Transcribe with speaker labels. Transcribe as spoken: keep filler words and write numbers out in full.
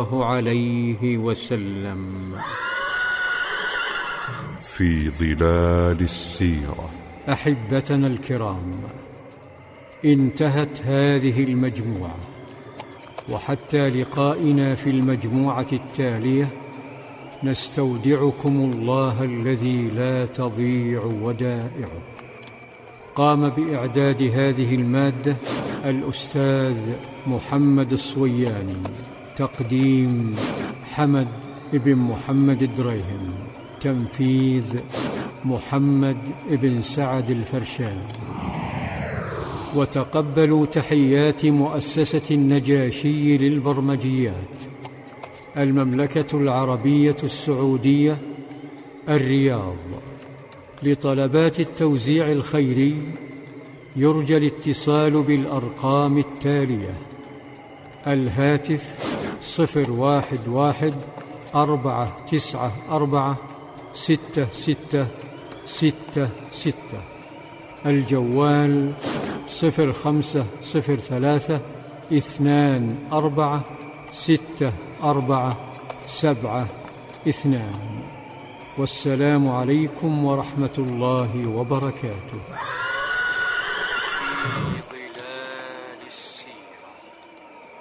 Speaker 1: الله عليه وسلم.
Speaker 2: في ظلال السيرة.
Speaker 1: أحبتنا الكرام، انتهت هذه المجموعة، وحتى لقائنا في المجموعة التالية نستودعكم الله الذي لا تضيع ودائعه. قام بإعداد هذه المادة الأستاذ محمد الصوياني، تقديم حمد بن محمد الدريهم، تنفيذ محمد بن سعد الفرشاني. وتقبلوا تحيات مؤسسة النجاشي للبرمجيات، المملكة العربية السعودية، الرياض. لطلبات التوزيع الخيري يرجى الاتصال بالأرقام التالية: الهاتف صفر واحد واحد أربعة تسعة أربعة ستة ستة ستة ستة، الجوال صفر خمسة صفر ثلاثة اثنان أربعة ستة أربعة سبعة اثنان. والسلام عليكم ورحمة الله وبركاته.